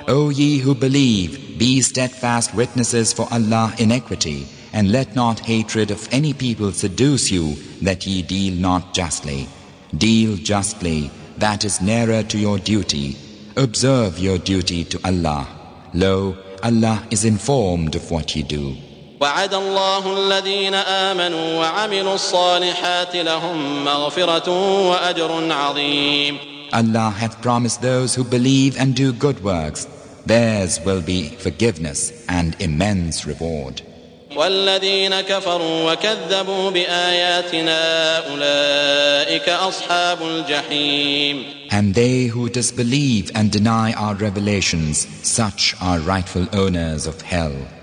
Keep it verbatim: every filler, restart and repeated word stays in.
O ye who believe, be steadfast witnesses for Allah in equity, and let not hatred of any people seduce you that ye deal not justly. Deal justly, that is nearer to your duty. Observe your duty to Allah. Lo, Allah is informed of what ye do. وعد الله الذين آمنوا وعملوا الصالحات لهم مغفرة وأجر عظيم. Allah hath promised those who believe and do good works, theirs will be forgiveness and immense reward. والذين كفروا وكذبوا بآياتنا أولئك أصحاب الجحيم. And they who disbelieve and deny our revelations, such are rightful owners of hell.